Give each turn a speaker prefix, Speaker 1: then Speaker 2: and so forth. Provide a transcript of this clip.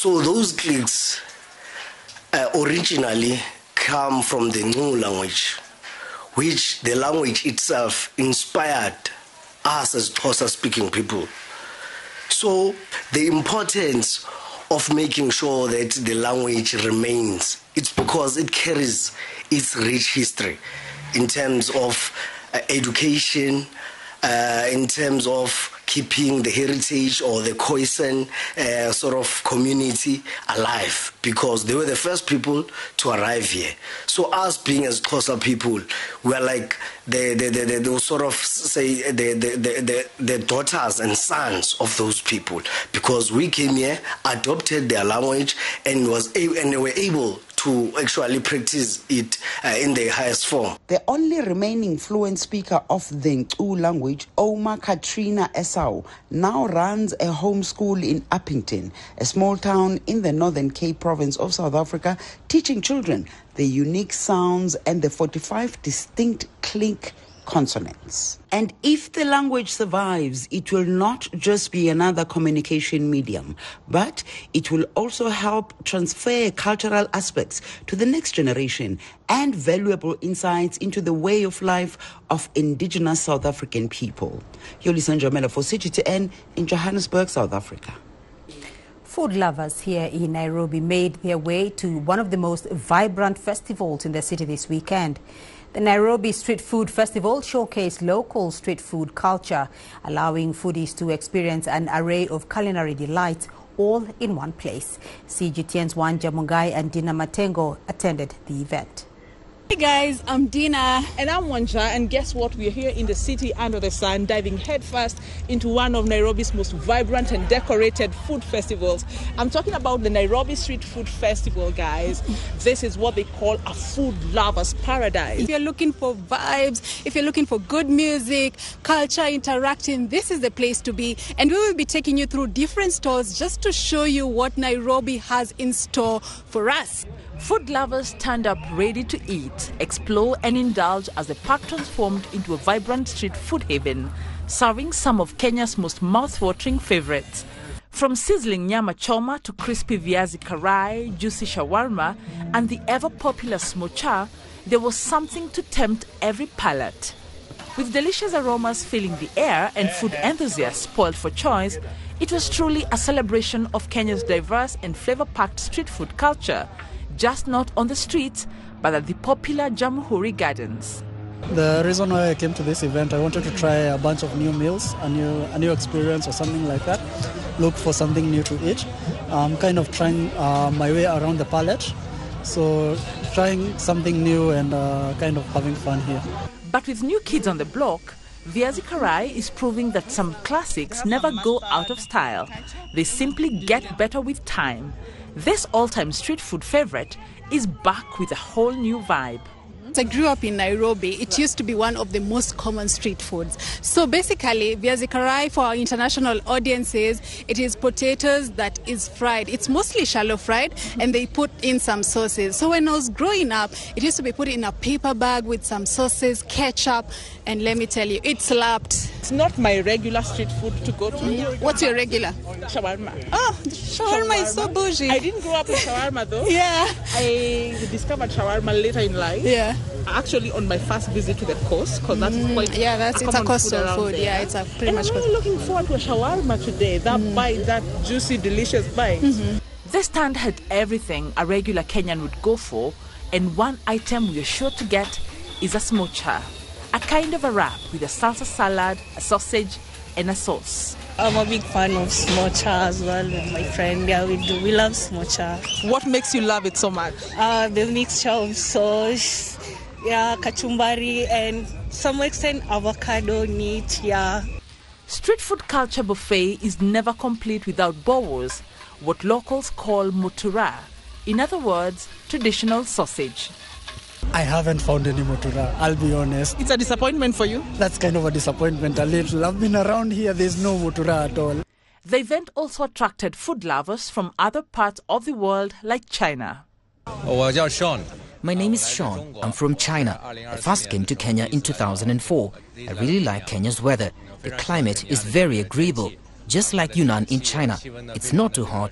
Speaker 1: So those cliques originally come from the Ngqu language, which the language itself inspired us as Xhosa-speaking people. So the importance of making sure that the language remains, it's because it carries its rich history in terms of education, in terms of keeping the heritage or the Khoisan sort of community alive, because they were the first people to arrive here. So us being as Xhosa people, we're like the sort of say the daughters and sons of those people, because we came here, adopted their language, and they were able to actually practice it in the highest form.
Speaker 2: The only remaining fluent speaker of the Ngqu language, Oma Katrina Esau, now runs a home school in Uppington, a small town in the Northern Cape province of South Africa, teaching children the unique sounds and the 45 distinct click consonants. And if the language survives, it will not just be another communication medium, but it will also help transfer cultural aspects to the next generation and valuable insights into the way of life of indigenous South African people. Yolisa Njamela for CGTN in Johannesburg, South Africa.
Speaker 3: Food lovers here in Nairobi made their way to one of the most vibrant festivals in the city this weekend. The Nairobi Street Food Festival showcased local street food culture, allowing foodies to experience an array of culinary delights all in one place. CGTN's Wanja Mungai and Dina Matengo attended the event.
Speaker 4: Hey guys, I'm Dina. And I'm Wanja, and guess what? We're here in the city under the sun, diving headfirst into one of Nairobi's most vibrant and decorated food festivals. I'm talking about the Nairobi Street Food Festival, guys. This is what they call a food lover's paradise.
Speaker 5: If you're looking for vibes, if you're looking for good music, culture interacting, this is the place to be. And we will be taking you through different stores just to show you what Nairobi has in store for us.
Speaker 6: Food lovers turned up ready to eat, explore and indulge as the park transformed into a vibrant street food haven, serving some of Kenya's most mouth-watering favorites. From sizzling nyama choma to crispy viazi karai, juicy shawarma, and the ever-popular smocha, there was something to tempt every palate. With delicious aromas filling the air and food enthusiasts spoiled for choice, it was truly a celebration of Kenya's diverse and flavor-packed street food culture, just not on the streets, but at the popular Jamhuri Gardens.
Speaker 7: The reason why I came to this event, I wanted to try a bunch of new meals, a new experience or something like that. Look for something new to eat. I'm kind of trying my way around the palate. So trying something new and kind of having fun here.
Speaker 6: But with new kids on the block, Viazi Karai is proving that some classics never go out of style. They simply get better with time. This all-time street food favorite is back with a whole new vibe.
Speaker 5: I grew up in Nairobi. It used to be one of the most common street foods. So basically, viazi karai for our international audiences, it is potatoes that is fried. It's mostly shallow fried, and they put in some sauces. So when I was growing up, it used to be put in a paper bag with some sauces, ketchup, and let me tell you, it slapped.
Speaker 4: It's not my regular street food to go to.
Speaker 5: What's your regular?
Speaker 4: Shawarma.
Speaker 5: Oh, shawarma is so bougie.
Speaker 4: I didn't grow up with shawarma though.
Speaker 5: Yeah.
Speaker 4: I discovered shawarma later in life.
Speaker 5: Yeah.
Speaker 4: Actually, on my first visit to the coast, because that's quite
Speaker 5: it's a coastal food. Yeah, it's a pretty much.
Speaker 4: I'm really looking forward to a shawarma today. That bite, that juicy, delicious bite.
Speaker 6: This stand had everything a regular Kenyan would go for, and one item we're sure to get is a smocha, a kind of a wrap with a salsa salad, a sausage, and a sauce.
Speaker 8: I'm a big fan of smocha as well with my friend. Yeah, we love smocha.
Speaker 4: What makes you love it so much?
Speaker 8: The mixture of sauce, yeah, kachumbari, and some extent avocado meat, yeah.
Speaker 6: Street food culture buffet is never complete without bowos, what locals call mutura. In other words, traditional sausage.
Speaker 7: I haven't found any mutura, I'll be honest.
Speaker 4: It's a disappointment for you?
Speaker 7: That's kind of a disappointment a little. I've been around here, there's no mutura at all.
Speaker 6: The event also attracted food lovers from other parts of the world like China.
Speaker 9: My name is Sean. I'm from China. I first came to Kenya in 2004. I really like Kenya's weather. The climate is very agreeable, just like Yunnan in China. It's not too hot